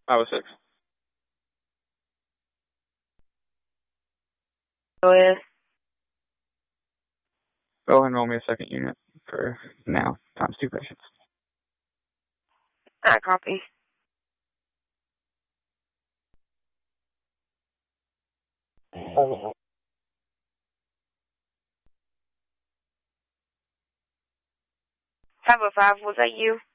506. Go ahead. Go ahead and roll me a second unit for now, times 2 patients. I copy. Oh. 505, was that you?